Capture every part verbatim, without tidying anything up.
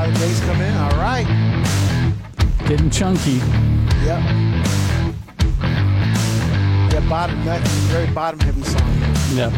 that bass come in. All right. Getting chunky. Yep. Yeah, bottom, that very bottom heavy song. Yep.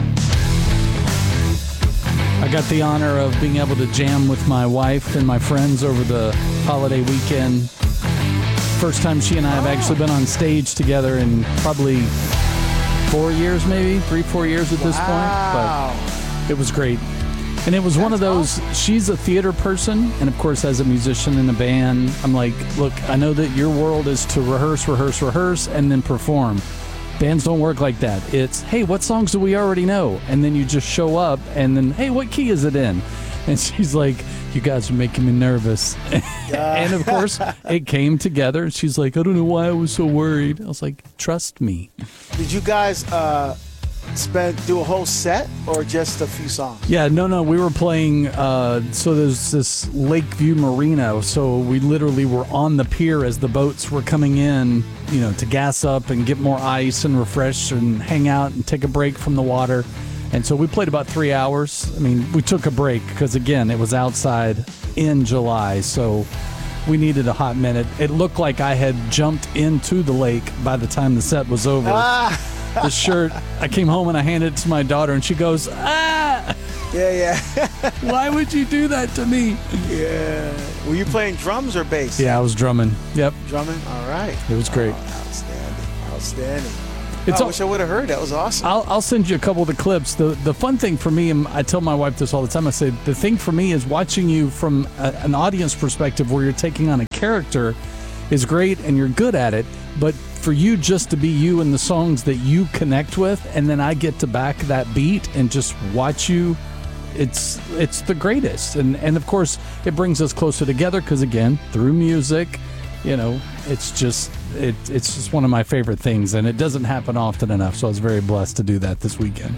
I got the honor of being able to jam with my wife and my friends over the holiday weekend. First time she and I have Oh. actually been on stage together in probably four years, maybe three, four years at this Wow. point. But it was great. And it was one of those, she's a theater person, and of course as a musician in a band, I'm like, look, I know that your world is to rehearse, rehearse, rehearse, and then perform. Bands don't work like that. It's, hey, what songs do we already know? And then you just show up, and then, hey, what key is it in? And she's like, you guys are making me nervous. And of course, it came together. She's like, I don't know why I was so worried. I was like, trust me. Did you guys uh, spend do a whole set or just a few songs? Yeah, no, no. We were playing, uh, so there's this Lakeview Marina. So we literally were on the pier as the boats were coming in, you know, to gas up and get more ice and refresh and hang out and take a break from the water. And so we played about three hours. I mean, we took a break because, again, it was outside in July. So we needed a hot minute. It looked like I had jumped into the lake by the time the set was over. Ah. The shirt, I came home and I handed it to my daughter, and she goes, ah! Yeah, yeah. Why would you do that to me? Yeah. Were you playing drums or bass? Yeah, I was drumming. Yep. Drumming? All right. It was great. Oh, outstanding. Outstanding. It's I all- wish I would have heard. That was awesome. I'll, I'll send you a couple of the clips. The the fun thing for me, and I tell my wife this all the time, I say, the thing for me is watching you from a, an audience perspective where you're taking on a character is great and you're good at it, but for you just to be you in the songs that you connect with, and then I get to back that beat and just watch you, it's it's the greatest. And, and of course, it brings us closer together because, again, through music, you know, it's just it, it's just one of my favorite things, and it doesn't happen often enough. So I was very blessed to do that this weekend.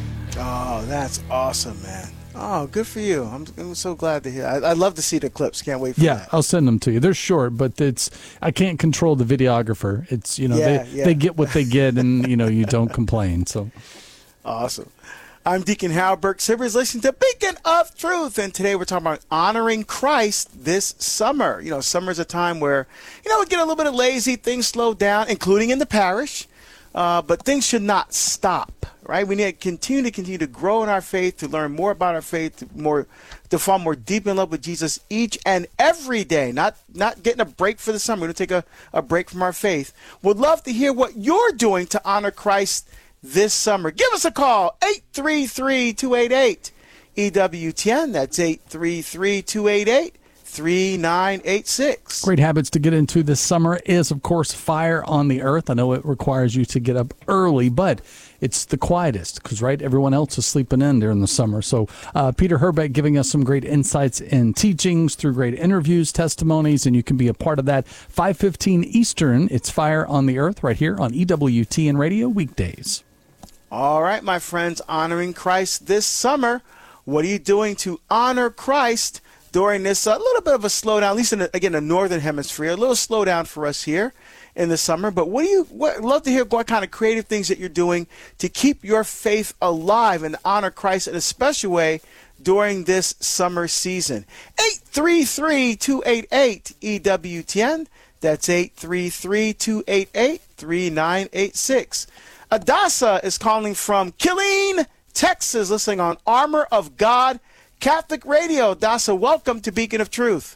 Oh, that's awesome, man. Oh, good for you. I'm, I'm so glad to hear. I, I'd love to see the clips. Can't wait for Yeah, that. I'll send them to you. They're short, but it's I can't control the videographer. It's you know Yeah, they yeah. they get what they get, and you know you don't complain. So Awesome. I'm Deacon Howard Burke Sivers, listening to Beacon of Truth, and today we're talking about honoring Christ this summer. You know, summer's a time where, you know, we get a little bit lazy, things slow down, including in the parish, uh, but things should not stop, right? We need to continue to continue to grow in our faith, to learn more about our faith, to more to fall more deep in love with Jesus each and every day, not not getting a break for the summer. We're going to take a, a break from our faith. Would love to hear what you're doing to honor Christ this summer. Give us a call, eight three three, two eight eight, E W T N. That's eight three three, two eight eight, three nine eight six. great habits to get into this summer is, of course, Fire on the Earth. I know it requires you to get up early, but it's the quietest because, right, everyone else is sleeping in during the summer. So uh, Peter Herbeck giving us some great insights and teachings through great interviews, testimonies, and you can be a part of that. five fifteen Eastern, it's Fire on the Earth right here on E W T N Radio weekdays. All right, my friends, honoring Christ this summer. What are you doing to honor Christ during this a uh, little bit of a slowdown, at least in the, again, the northern hemisphere, a little slowdown for us here in the summer. But what do you what, love to hear what kind of creative things that you're doing to keep your faith alive and honor Christ in a special way during this summer season. eight three three, two eight eight, E W T N. That's eight three three, two eight eight, three nine eight six. Adasa is calling from Killeen, Texas, listening on Armor of God Catholic Radio. Adasa, welcome to Beacon of Truth.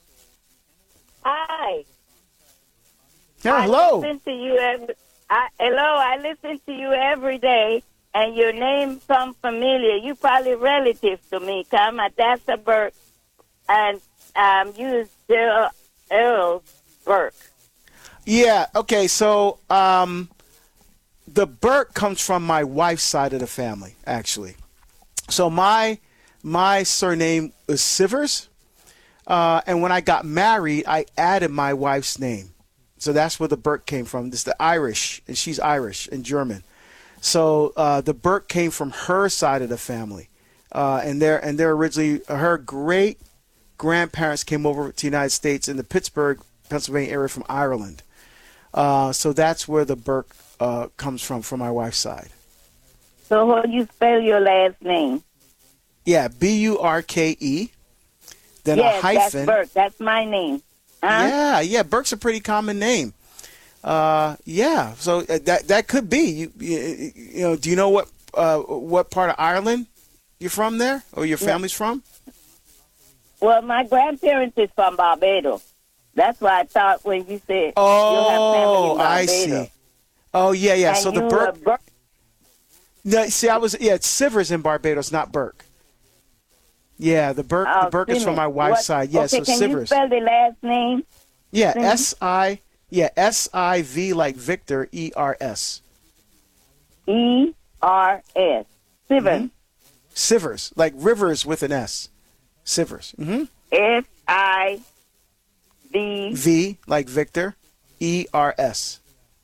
Hi. Yeah, I hello. listen to you every, I, hello, I listen to you every day, and your name sounds familiar. You probably relative to me. I'm Adasa Burke, and um, you is Gerald Earl Burke. Yeah, okay, so um, the Burke comes from my wife's side of the family, actually. So my my surname is Sivers, uh, and when I got married, I added my wife's name. So that's where the Burke came from. This is the Irish, and she's Irish and German. So uh, the Burke came from her side of the family, uh, and they're and they're originally her great grandparents came over to the United States in the Pittsburgh, Pennsylvania area from Ireland. Uh, so that's where the Burke uh, comes from, from my wife's side. So how do you spell your last name? Yeah, B U R K E. then yes, a hyphen. that's Burke. That's my name. Huh? Yeah, yeah. Burke's a pretty common name. Uh, yeah. So uh, that that could be. You, you, you know. Do you know what uh, what part of Ireland you're from there, or your family's from? Well, my grandparents is from Barbados. That's why I thought when you said you have family Oh, in Barbados. I see. Oh, yeah, yeah. And So the you Burke. were Burke. No, see, I was yeah. It's Sivers in Barbados, not Burke. Yeah, the Burke. Oh, the Burke is Simmons. from my wife's What- side. Yeah, okay, so can you Sivers. spell the last name? Yeah, Simmons? S I. Yeah, S I V like Victor, E R S. E R S. Sivers. Sivers, like rivers with an S. Sivers. Mm-hmm. S I V V like Victor, E R S.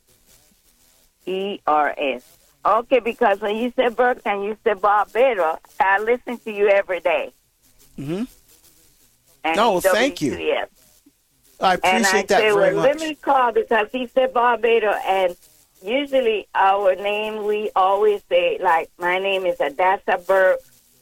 E R S. Okay, because when you said Burke and you said Barbados, I listen to you every day. Mm-hmm. And No, E W thank you. Q S. I And I appreciate that say, very well, much. let me call because he said Barbados, and usually our name, we always say, like, my name is Adassa Burke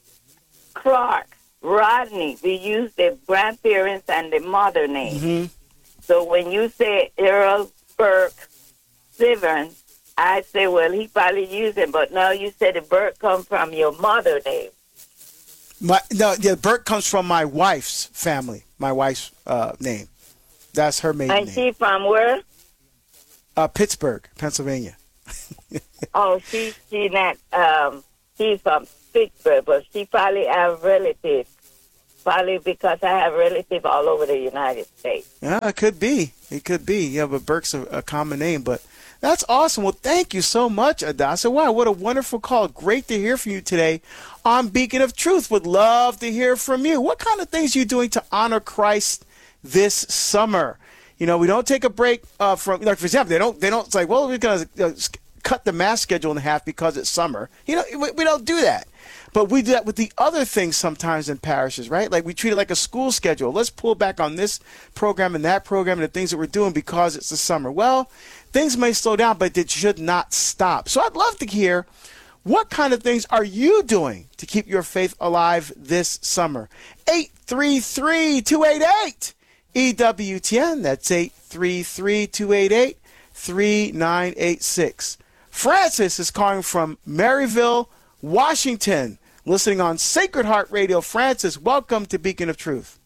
Clark Rodney. We use the grandparents and the mother name. Mm-hmm. So when you say Earl Burke Sivern, I say, well, he probably used it, but no, you said the Burke come from your mother name. My no, yeah, Burke comes from my wife's family. My wife's uh, name. That's her maiden And name. she from where? Uh, Pittsburgh, Pennsylvania. Oh, she she not um she's from Pittsburgh, but she probably have relatives. Probably because I have relatives all over the United States. Yeah, it could be. It could be. Yeah, but Burke's a, a common name. But that's awesome. Well, thank you so much, Adassa. Wow, what a wonderful call. Great to hear from you today on Beacon of Truth. Would love to hear from you. What kind of things are you doing to honor Christ this summer? You know, we don't take a break uh, from, like, for example, they don't, they don't, it's like, well, we're going to uh, cut the mass schedule in half because it's summer. You know, we, we don't do that. But we do that with the other things sometimes in parishes, right? Like we treat it like a school schedule. Let's pull back on this program and that program and the things that we're doing because it's the summer. Well, things may slow down, but it should not stop. So I'd love to hear, what kind of things are you doing to keep your faith alive this summer? eight three three, two eight eight, E W T N. That's eight three three, two eight eight, three nine eight six. Francis is calling from Maryville, Washington, listening on Sacred Heart Radio. Francis, welcome to Beacon of Truth.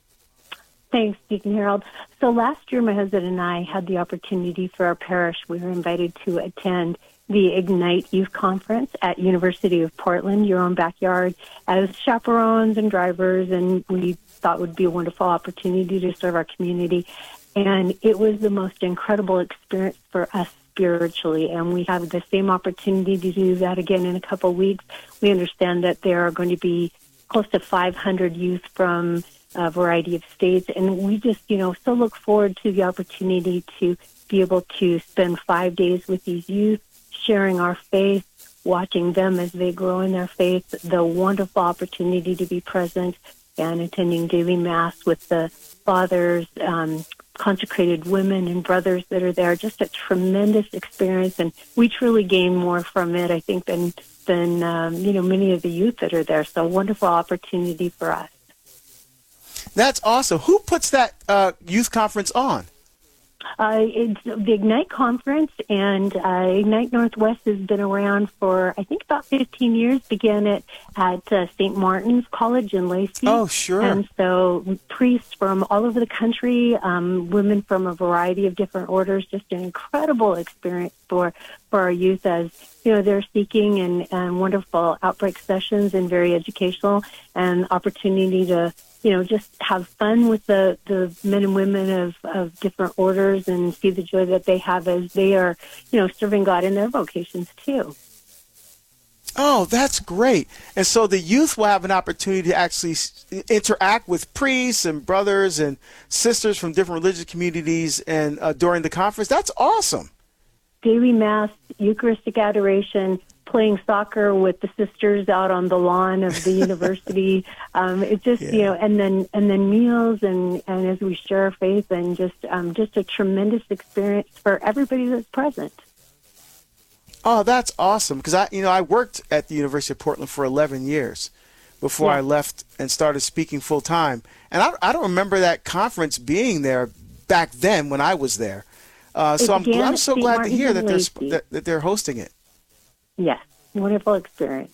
Thanks, Deacon Harold. So last year, my husband and I had the opportunity for our parish. We were invited to attend the Ignite Youth Conference at University of Portland, your own backyard, as chaperones and drivers, and we thought it would be a wonderful opportunity to serve our community. And it was the most incredible experience for us spiritually, and we have the same opportunity to do that again in a couple of weeks. We understand that there are going to be close to five hundred youth from a variety of states, and we just, you know, so look forward to the opportunity to be able to spend five days with these youth, sharing our faith, watching them as they grow in their faith, the wonderful opportunity to be present and attending daily mass with the fathers, um, consecrated women and brothers that are there. Just a tremendous experience, and we truly gain more from it, I think, than, than um, you know, many of the youth that are there. So a wonderful opportunity for us. That's awesome. Who puts that uh, youth conference on? Uh, it's the Ignite Conference, and uh, Ignite Northwest has been around for, I think, about fifteen years. Began it at uh, Saint Martin's College in Lacey. Oh, sure. And so priests from all over the country, um, women from a variety of different orders, just an incredible experience for, for our youth as, you know, they're seeking and, and wonderful outbreak sessions and very educational and opportunity to, you know, just have fun with the, the men and women of, of different orders and see the joy that they have as they are, you know, serving God in their vocations too. Oh, that's great. And so the youth will have an opportunity to actually interact with priests and brothers and sisters from different religious communities and uh, during the conference. That's awesome. Daily Mass, Eucharistic adoration, playing soccer with the sisters out on the lawn of the university. Um, it's just, yeah. you know, and then and then meals and, and as we share our faith, and just um, just a tremendous experience for everybody that's present. Oh, that's awesome. Because I, you know, I worked at the University of Portland for eleven years before Yeah. I left and started speaking full time. And I, I don't remember that conference being there back then when I was there. Uh, so I'm, began I'm at so Saint glad to Martin's hear in that they're, Lacey. that, that they're hosting it. Yes, wonderful experience.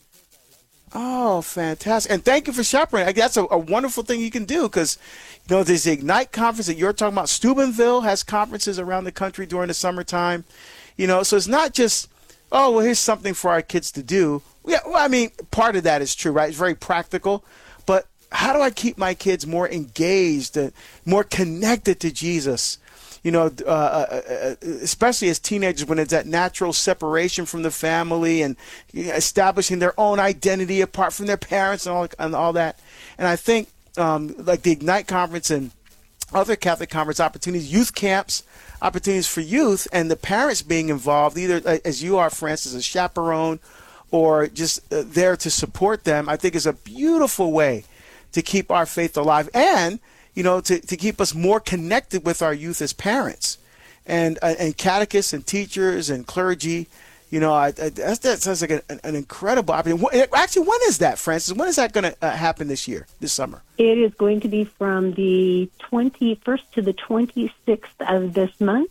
Oh, fantastic. And thank you for chaperoning. That's a, a wonderful thing you can do because, you know, there's the Ignite conference that you're talking about. Steubenville has conferences around the country during the summertime. You know, so it's not just, oh, well, here's something for our kids to do. Yeah, well, I mean, part of that is true, right? It's very practical. But how do I keep my kids more engaged, and more connected to Jesus? You know, uh, uh, especially as teenagers when it's that natural separation from the family and establishing their own identity apart from their parents and all, and all that. And I think um, like the Ignite Conference and other Catholic Conference opportunities, youth camps, opportunities for youth, and the parents being involved, either as you are, Francis, as a chaperone or just uh, there to support them, I think is a beautiful way to keep our faith alive and you know, to, to keep us more connected with our youth as parents and uh, and catechists and teachers and clergy. You know, I, I, that's, that sounds like an, an incredible opportunity. Actually, when is that, Francis? When is that going to uh, happen this year, this summer? It is going to be from the twenty-first to the twenty-sixth of this month.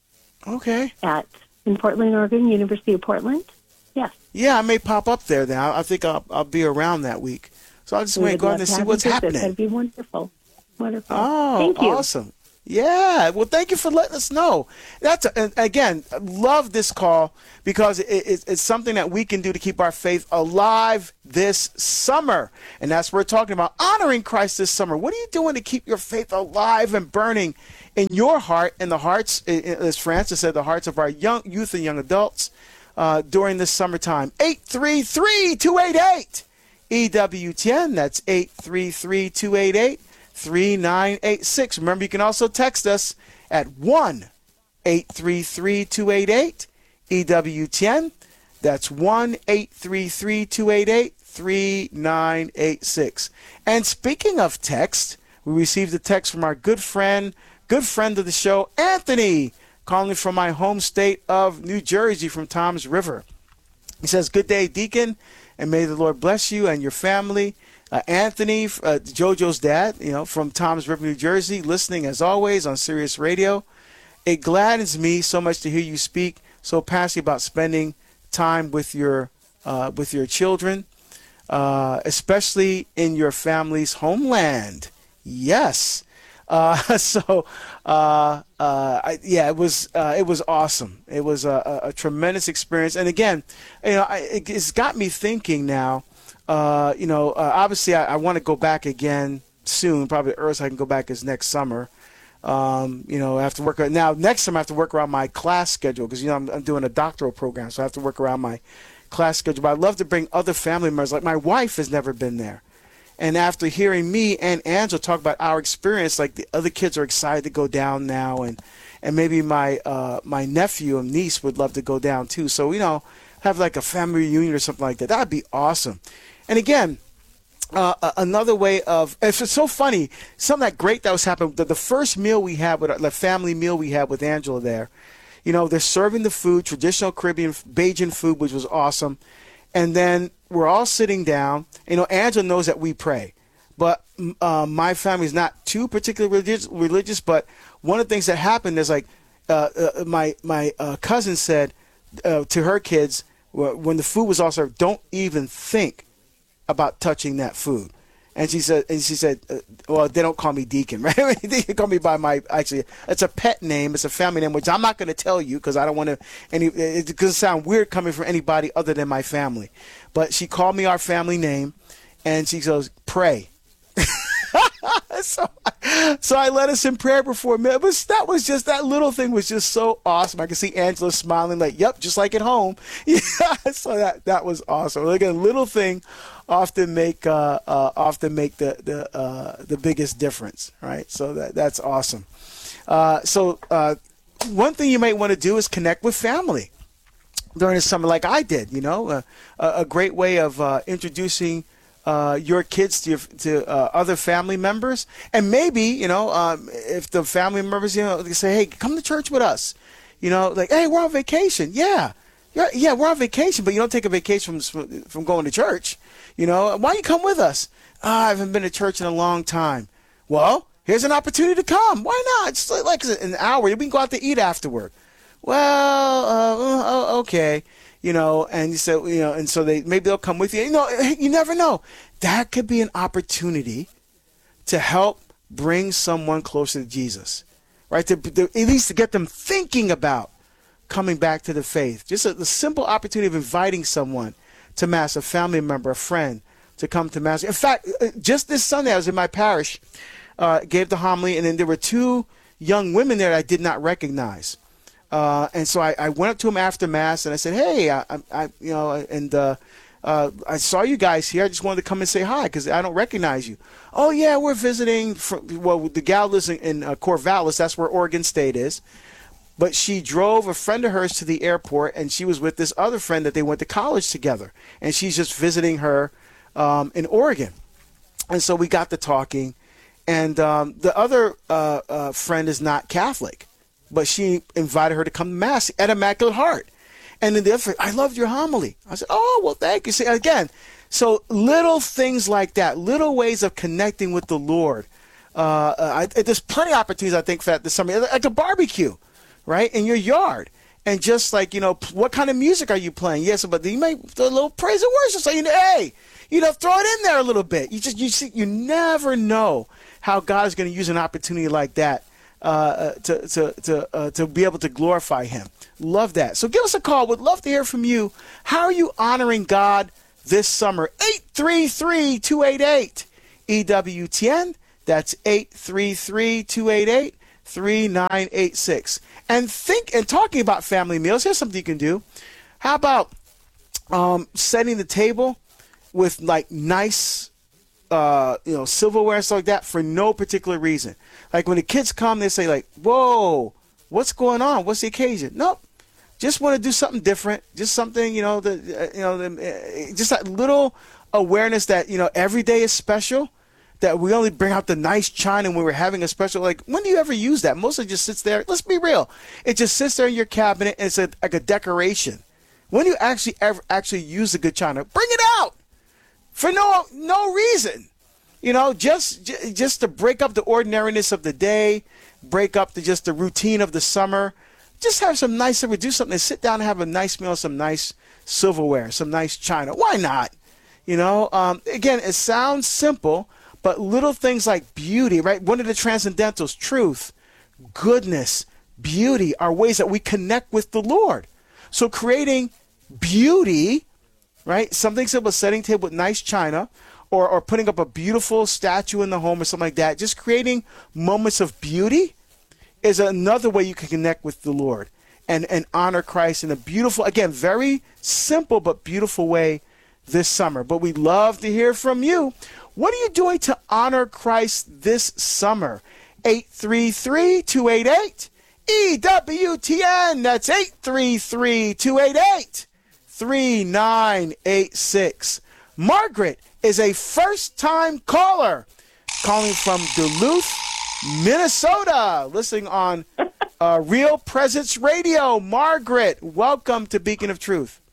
Okay. At in Portland, Oregon, University of Portland. Yes. Yeah, I may pop up there now. I think I'll, I'll be around that week. So I'll just We wait would go out love and to see have what's you visit. happening. That'd be wonderful. Wonderful. Oh, Thank you. Awesome. Yeah. Well, thank you for letting us know. That's a, and again, I love this call because it, it, it's something that we can do to keep our faith alive this summer. And that's what we're talking about, honoring Christ this summer. What are you doing to keep your faith alive and burning in your heart and the hearts, as Francis said, the hearts of our young youth and young adults uh, during this summertime? eight three three, two eight eight, E W T N. That's eight three three, two eight eight, three nine eight six. Remember, you can also text us at one eight three three, two eight eight, E W T N. That's one eight three three, two eight eight, three nine eight six. And speaking of text, we received a text from our good friend, good friend of the show, Anthony, calling from my home state of New Jersey from Toms River. He says, "Good day, Deacon, and may the Lord bless you and your family." Uh, Anthony, uh, JoJo's dad, you know, from Toms River, New Jersey, listening as always on Sirius Radio. "It gladdens me so much to hear you speak so passionately about spending time with your uh, with your children, uh, especially in your family's homeland." Yes. Uh, so, uh, uh, I, yeah, it was uh, it was awesome. It was a, a, a tremendous experience. And again, you know, I, it, it's got me thinking now. Uh, you know, uh, obviously, I, I want to go back again soon. Probably the earliest I can go back is next summer. Um, you know, I have to work now. Next time, I have to work around my class schedule because you know I'm, I'm doing a doctoral program, so I have to work around my class schedule. But I'd love to bring other family members. Like my wife has never been there. And after hearing me and Angela talk about our experience, like the other kids are excited to go down now, and and maybe my uh, my nephew and niece would love to go down too. So you know, have like a family reunion or something like that. That'd be awesome. And again, uh, another way of it's so funny. Something that great that was happening. The, the first meal we had with the family meal we had with Angela there, you know, they're serving the food, traditional Caribbean Bajan food, which was awesome. And then we're all sitting down. You know, Angela knows that we pray, but uh, my family is not too particularly religious, religious. But one of the things that happened is like uh, uh, my my uh, cousin said uh, to her kids when the food was all served, "Don't even think about touching that food." And she said, and she said, uh, well, they don't call me Deacon, right? They call me by my, actually, it's a pet name. It's a family name, which I'm not going to tell you because I don't want to, any, it doesn't sound weird coming from anybody other than my family. But she called me our family name, and she goes, "Pray." so, so I led us in prayer before me. But that was just, that little thing was just so awesome. I could see Angela smiling like, "Yep, just like at home." Yeah, so that, that was awesome. Like a little thing often make uh, uh, often make the the uh, the biggest difference, right? So that that's awesome. Uh, so uh, one thing you might want to do is connect with family during the summer, like I did. You know, uh, a, a great way of uh, introducing uh, your kids to your, to uh, other family members, and maybe you know um, if the family members you know they say, "Hey, come to church with us," you know, like, "Hey, we're on vacation," yeah. Yeah, yeah, we're on vacation, but you don't take a vacation from from going to church. You know, why don't you come with us? Ah, I haven't been to church in a long time. Well, here's an opportunity to come. Why not? It's like, like an hour. We can go out to eat afterward. Well, uh, uh, okay. You know, and so you know, and so they maybe they'll come with you. You know, you never know. That could be an opportunity to help bring someone closer to Jesus, right? To, to at least to get them thinking about coming back to the faith. Just a, the simple opportunity of inviting someone to Mass, a family member, a friend, to come to Mass. In fact, just this Sunday, I was in my parish, uh, gave the homily, and then there were two young women there that I did not recognize. Uh, and so I, I went up to them after Mass, and I said, hey, I, I you know, and uh, uh, I saw you guys here. I just wanted to come and say hi because I don't recognize you. Oh, yeah, we're visiting. From, well, the gal lives in, in uh, Corvallis. That's where Oregon State is. But she drove a friend of hers to the airport, and she was with this other friend that they went to college together. And she's just visiting her um, in Oregon. And so we got to talking. And um, the other uh, uh, friend is not Catholic, but she invited her to come to Mass at Immaculate Heart. And then the other friend, I loved your homily. I said, oh, well, thank you. See, again, so little things like that, little ways of connecting with the Lord. Uh, I, there's plenty of opportunities, I think, for that this summer, like a barbecue. Right, in your yard, and just like, you know, what kind of music are you playing? Yes, but you may throw a little praise and worship. So you know, hey, you know, throw it in there a little bit. You just you see, you never know how God is going to use an opportunity like that uh, to to to uh, to be able to glorify Him. Love that. So give us a call. Would love to hear from you. How are you honoring God this summer? eight three three, two eight eight, E W T N. That's eight three three, two eight eight, three nine eight six. And think and talking about family meals, here's something you can do. How about um, setting the table with like nice, uh, you know, silverware and stuff like that for no particular reason. Like when the kids come, they say like, "Whoa, what's going on? What's the occasion?" Nope, just want to do something different. Just something, you know, the uh, you know, the, uh, just that little awareness that you know every day is special. That we only bring out the nice china when we're having a special, like, when do you ever use that? Mostly just sits there. Let's be real. It just sits there in your cabinet, and it's a, like a decoration. When do you actually ever actually use the good china? Bring it out for no no reason. You know, just just to break up the ordinariness of the day, break up the just the routine of the summer. Just have some nice, do something, sit down and have a nice meal, some nice silverware, some nice china. Why not? You know, um, again, it sounds simple, but little things like beauty, right? One of the transcendentals, truth, goodness, beauty are ways that we connect with the Lord. So creating beauty, right? Something simple, setting table with nice china, or, or putting up a beautiful statue in the home or something like that. Just creating moments of beauty is another way you can connect with the Lord and, and honor Christ in a beautiful, again, very simple but beautiful way this summer. But we'd love to hear from you. What are you doing to honor Christ this summer? eight three three, two eight eight, E W T N. That's eight three three, two eight eight, three nine eight six. Margaret is a first-time caller calling from Duluth, Minnesota, listening on uh, Real Presence Radio. Margaret, welcome to Beacon of Truth.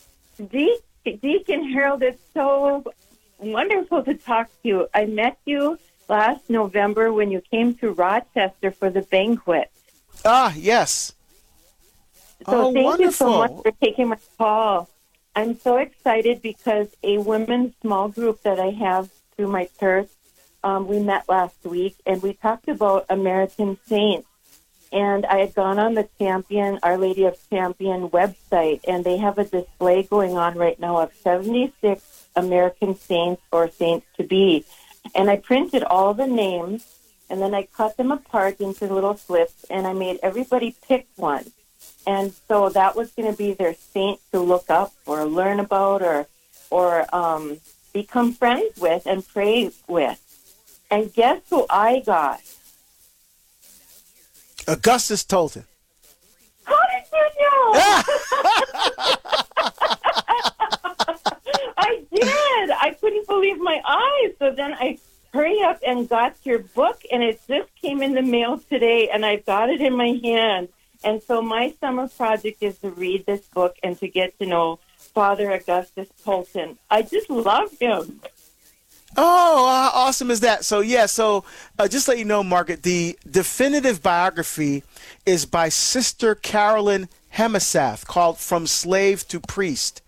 De- Deacon Harold, it's so wonderful to talk to you. I met you last November when you came to Rochester for the banquet. Ah, yes. So oh, thank wonderful. you so much for taking my call. I'm so excited because a women's small group that I have through my church, um, we met last week, and we talked about American saints. And I had gone on the Champion, Our Lady of Champion website, and they have a display going on right now of seventy-six American saints or saints to be. And I printed all the names, and then I cut them apart into little slips, and I made everybody pick one. And so that was going to be their saint to look up or learn about or or um, become friends with and pray with. And guess who I got? Augustus Tolton. How did you know? I did. I couldn't believe my eyes. So then I hurried up and got your book, and it just came in the mail today, and I've got it in my hand. And so my summer project is to read this book and to get to know Father Augustus Tolton. I just love him. Oh, how awesome is that? So, yeah, so uh, just let you know, Margaret, the definitive biography is by Sister Carolyn Hemisath, called From Slave to Priest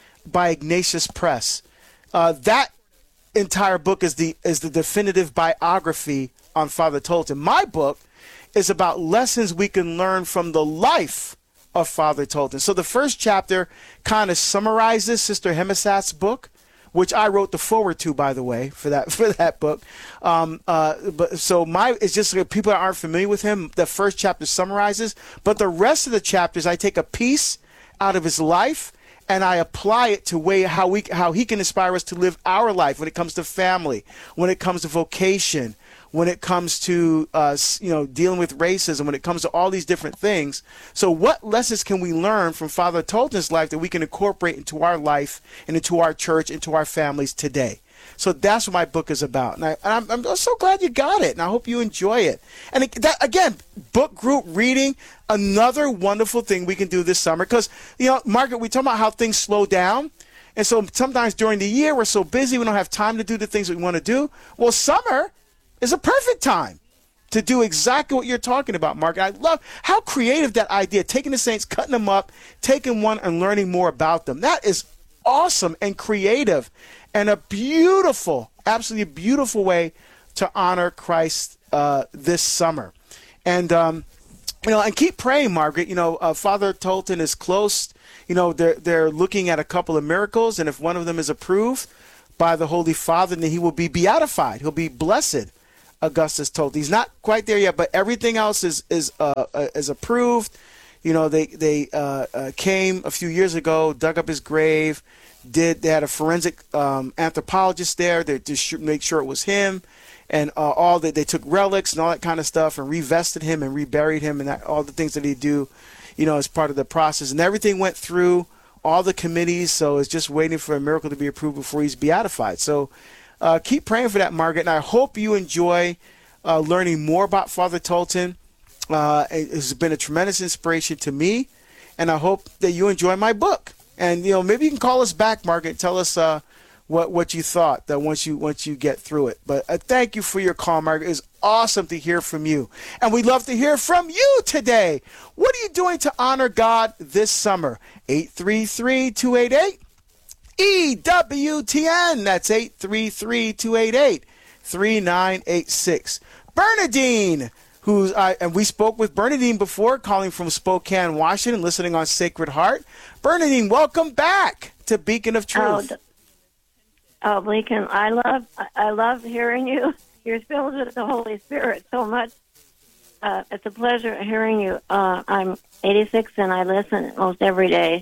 by Ignatius Press. Uh, that entire book is the is the definitive biography on Father Tolton. My book is about lessons we can learn from the life of Father Tolton. So the first chapter kind of summarizes Sister Hemisath's book, which I wrote the foreword to, by the way, for that for that book. Um, uh, but so my it's just like people that aren't familiar with him. The first chapter summarizes, but the rest of the chapters, I take a piece out of his life and I apply it to way how we how he can inspire us to live our life when it comes to family, when it comes to vocation, when it comes to uh, you know dealing with racism, when it comes to all these different things. So what lessons can we learn from Father Tolton's life that we can incorporate into our life and into our church, into our families today? So that's what my book is about. And, I, and I'm, I'm so glad you got it, and I hope you enjoy it. And it, that, again, book group reading, another wonderful thing we can do this summer. Because, you know, Margaret, we talk about how things slow down. And so sometimes during the year, we're so busy, we don't have time to do the things that we want to do. Well, summer is a perfect time to do exactly what you're talking about, Mark. I love how creative that idea, taking the saints, cutting them up, taking one and learning more about them. That is awesome and creative and a beautiful, absolutely beautiful way to honor Christ uh, this summer. And, um, you know, and keep praying, Margaret. You know, uh, Father Tolton is close. You know, they're, they're looking at a couple of miracles, and if one of them is approved by the Holy Father, then he will be beatified. He'll be blessed. Augustus Tolton. He's not quite there yet, but everything else is is uh, is approved. You know, they they uh, uh, came a few years ago, dug up his grave. Did they had a forensic um, anthropologist there to just make sure it was him, and uh, all that they took relics and all that kind of stuff and revested him and reburied him and that, all the things that he do, you know, as part of the process. And everything went through all the committees, so it's just waiting for a miracle to be approved before he's beatified. So. Uh, keep praying for that, Margaret, and I hope you enjoy uh, learning more about Father Tolton. Uh, it has been a tremendous inspiration to me, and I hope that you enjoy my book. And you know, maybe you can call us back, Margaret, and tell us uh, what what you thought that once you once you get through it. But uh, thank you for your call, Margaret. It's awesome to hear from you, and we'd love to hear from you today. What are you doing to honor God this summer? eight three three, two eight eight E W T N. That's eight three three, two eight eight, three nine eight six. Bernadine, who's uh, and we spoke with Bernadine before, calling from Spokane, Washington, listening on Sacred Heart. Bernadine, welcome back to Beacon of Truth. Oh, oh Beacon, I love I love hearing you. You're filled with the Holy Spirit so much. Uh, it's a pleasure hearing you. Uh, I'm eighty-six and I listen almost every day.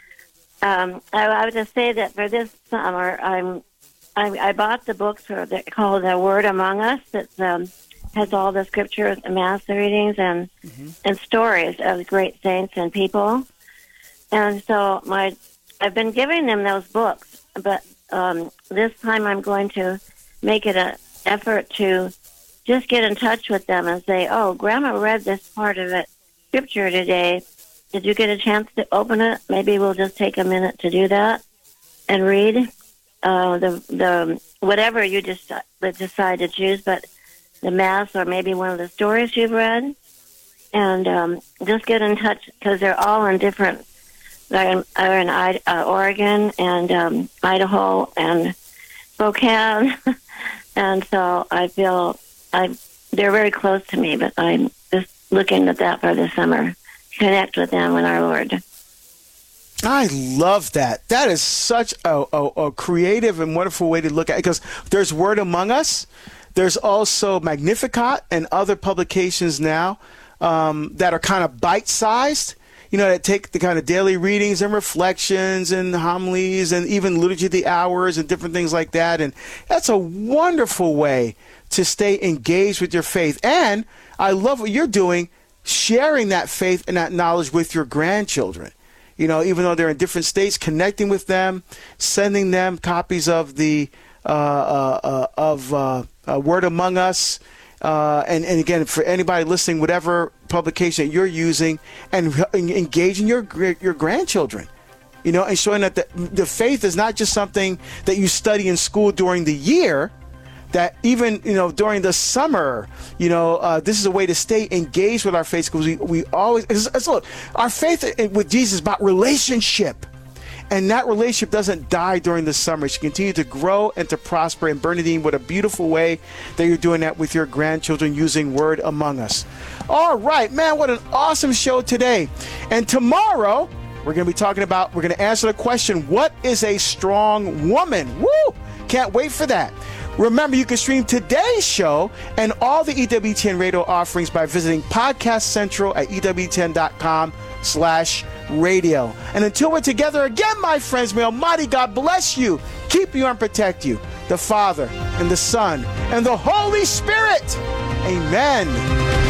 Um, I, I would just say that for this summer, I'm, I, I bought the books for the, called "The Word Among Us" that um, has all the scriptures, and mass readings, and mm-hmm. and stories of great saints and people. And so my, I've been giving them those books, but um, this time I'm going to make it an effort to just get in touch with them and say, "Oh, Grandma read this part of it, scripture today. Did you get a chance to open it? Maybe we'll just take a minute to do that and read uh, the the whatever you just decide to choose, but the mass or maybe one of the stories you've read, and um, just get in touch because they're all in different. They're in, are in uh, Oregon and um, Idaho and Spokane, and so I feel I they're very close to me, but I'm just looking at that for the summer. Connect with them and our Lord. I love that. That is such a, a, a creative and wonderful way to look at it, because there's Word Among Us. There's also Magnificat and other publications now um, that are kind of bite-sized, you know, that take the kind of daily readings and reflections and homilies and even Liturgy of the Hours and different things like that. And that's a wonderful way to stay engaged with your faith. And I love what you're doing, sharing that faith and that knowledge with your grandchildren. You know, even though they're in different states, connecting with them, sending them copies of the uh, uh, uh, of uh, uh, Word Among Us. Uh, and, and again, for anybody listening, whatever publication that you're using and engaging your your grandchildren. You know, and showing that the, the faith is not just something that you study in school during the year, that even, you know, during the summer, you know, uh, this is a way to stay engaged with our faith, because we, we always, it's, it's, look, our faith with Jesus is about relationship. And that relationship doesn't die during the summer. It should continue to grow and to prosper. And Bernadine, what a beautiful way that you're doing that with your grandchildren using Word Among Us. All right, man, what an awesome show today. And tomorrow, we're going to be talking about, we're going to answer the question, what is a strong woman? Woo! Can't wait for that. Remember, you can stream today's show and all the E W T N radio offerings by visiting Podcast Central at E W T N dot com slash radio. And until we're together again, my friends, may Almighty God bless you, keep you and protect you, the Father and the Son and the Holy Spirit. Amen.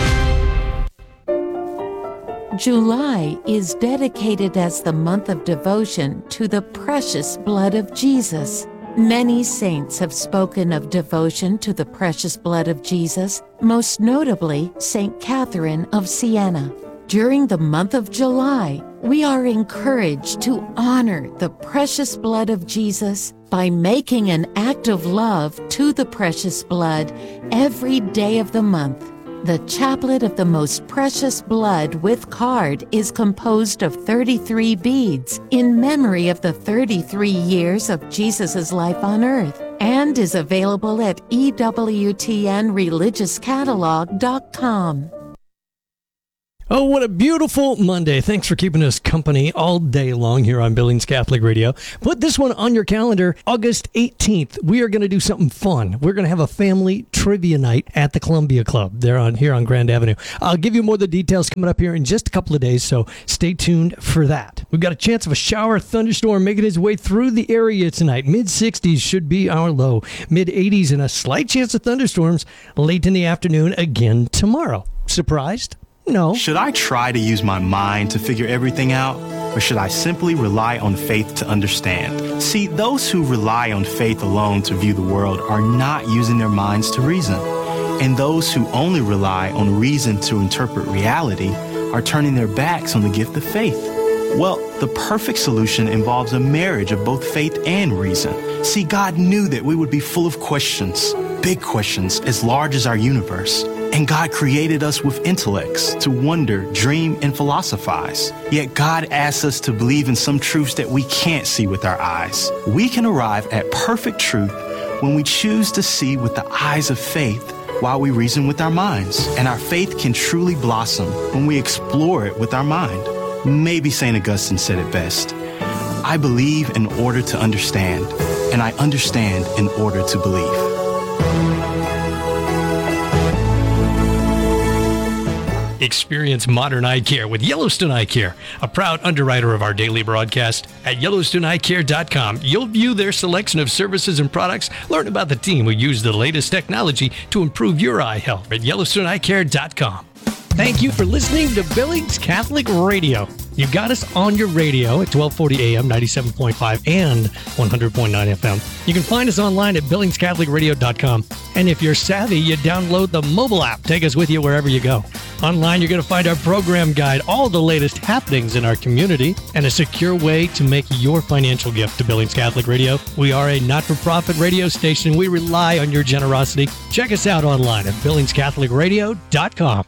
July is dedicated as the month of devotion to the precious blood of Jesus. Many saints have spoken of devotion to the precious blood of Jesus, most notably Saint Catherine of Siena. During the month of July, we are encouraged to honor the precious blood of Jesus by making an act of love to the precious blood every day of the month. The Chaplet of the Most Precious Blood with card is composed of thirty-three beads in memory of the thirty-three years of Jesus' life on earth, and is available at E W T N religious catalog dot com. Oh, what a beautiful Monday. Thanks for keeping us company all day long here on Billings Catholic Radio. Put this one on your calendar, August eighteenth. We are going to do something fun. We're going to have a family trivia night at the Columbia Club. They're on here on Grand Avenue. I'll give you more of the details coming up here in just a couple of days, so stay tuned for that. We've got a chance of a shower thunderstorm making its way through the area tonight. mid sixties should be our low. mid eighties and a slight chance of thunderstorms late in the afternoon again tomorrow. Surprised? No. Should I try to use my mind to figure everything out, or should I simply rely on faith to understand? See, those who rely on faith alone to view the world are not using their minds to reason. And those who only rely on reason to interpret reality are turning their backs on the gift of faith. Well, the perfect solution involves a marriage of both faith and reason. See, God knew that we would be full of questions, big questions as large as our universe. And God created us with intellects to wonder, dream, and philosophize. Yet God asks us to believe in some truths that we can't see with our eyes. We can arrive at perfect truth when we choose to see with the eyes of faith while we reason with our minds. And our faith can truly blossom when we explore it with our mind. Maybe Saint Augustine said it best. I believe in order to understand, and I understand in order to believe. Experience modern eye care with Yellowstone Eye Care, a proud underwriter of our daily broadcast. At Yellowstone Eye Care dot com, you'll view their selection of services and products, learn about the team who use the latest technology to improve your eye health at Yellowstone Eye Care dot com. Thank you for listening to Billings Catholic Radio. You got us on your radio at twelve forty a.m., ninety-seven point five, and one hundred point nine F M. You can find us online at Billings Catholic Radio dot com. And if you're savvy, you download the mobile app. Take us with you wherever you go. Online, you're going to find our program guide, all the latest happenings in our community, and a secure way to make your financial gift to Billings Catholic Radio. We are a not-for-profit radio station. We rely on your generosity. Check us out online at Billings Catholic Radio dot com.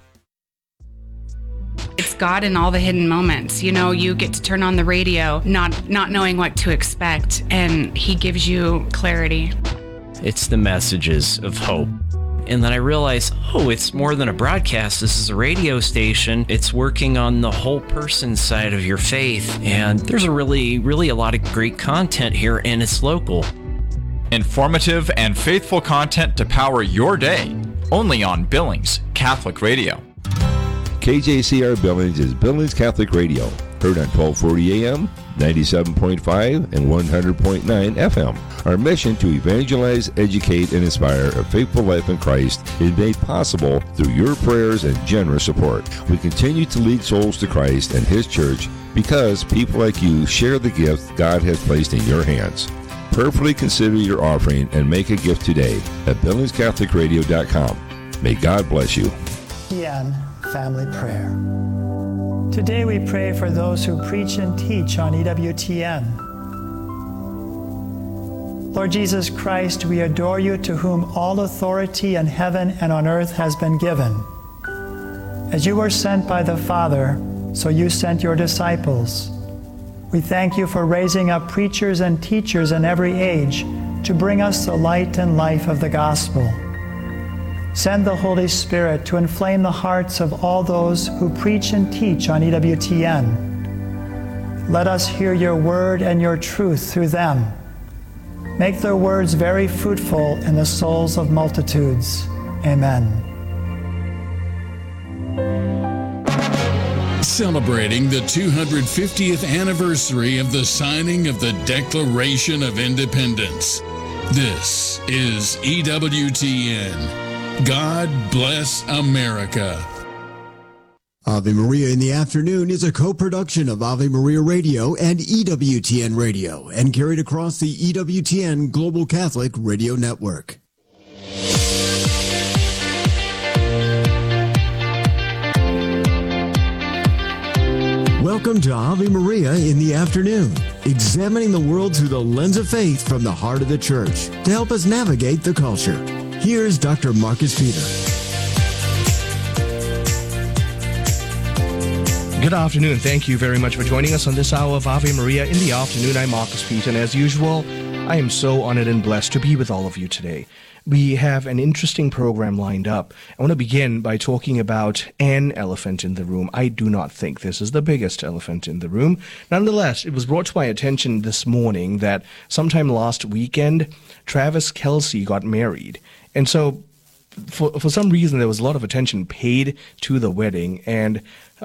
It's God in all the hidden moments. You know, you get to turn on the radio, not not knowing what to expect, and he gives you clarity. It's the messages of hope. And then I realized, oh, it's more than a broadcast. This is a radio station. It's working on the whole person side of your faith. And there's a really, really a lot of great content here, and it's local. Informative and faithful content to power your day. Only on Billings Catholic Radio. K J C R Billings is Billings Catholic Radio. Heard on twelve forty a.m., ninety-seven point five, and one hundred point nine F M. Our mission to evangelize, educate, and inspire a faithful life in Christ is made possible through your prayers and generous support. We continue to lead souls to Christ and His church because people like you share the gift God has placed in your hands. Prayerfully consider your offering and make a gift today at Billings Catholic Radio dot com. May God bless you. Ian, family prayer. Today we pray for those who preach and teach on E W T N. Lord Jesus Christ, we adore you, to whom all authority in heaven and on earth has been given. As you were sent by the Father, so you sent your disciples. We thank you for raising up preachers and teachers in every age to bring us the light and life of the gospel. Send the Holy Spirit to inflame the hearts of all those who preach and teach on E W T N. Let us hear your word and your truth through them. Make their words very fruitful in the souls of multitudes. Amen. Celebrating the two hundred fiftieth anniversary of the signing of the Declaration of Independence. This is E W T N. God bless America. Ave Maria in the Afternoon is a co-production of Ave Maria Radio and E W T N Radio and carried across the E W T N Global Catholic Radio Network. Welcome to Ave Maria in the Afternoon, examining the world through the lens of faith from the heart of the Church to help us navigate the culture. Here's Doctor Marcus Peter. Good afternoon. Thank you very much for joining us on this hour of Ave Maria in the Afternoon. I'm Marcus Peter, and as usual, I am so honored and blessed to be with all of you today. We have an interesting program lined up. I want to begin by talking about an elephant in the room. I do not think this is the biggest elephant in the room. Nonetheless, it was brought to my attention this morning that sometime last weekend, Travis Kelce got married. And so, for, for some reason, there was a lot of attention paid to the wedding, and